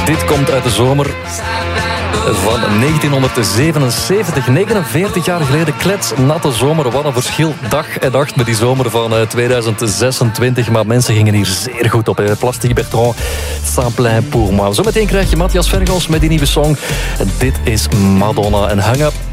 Dit komt uit de zomer van 1977. 49 jaar geleden, kletsnatte zomer. Wat een verschil dag en nacht met die zomer van 2026. Maar mensen gingen hier zeer goed op. Plastic Bertrand, Saint Plein pour moi. Zometeen krijg je Matthias Vergels met die nieuwe song. En dit is Madonna en Hang Up.